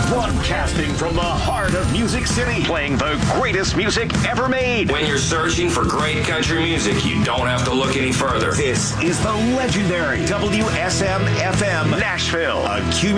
Broadcasting from the heart of Music City, playing the greatest music ever made. When you're searching for great country music, you don't have to look any further. This is the legendary WSM-FM Nashville, a